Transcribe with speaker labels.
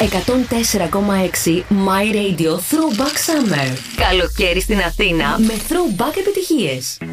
Speaker 1: 104,6 My Radio Throwback Summer. Καλοκαίρι στην Αθήνα με throwback επιτυχίες.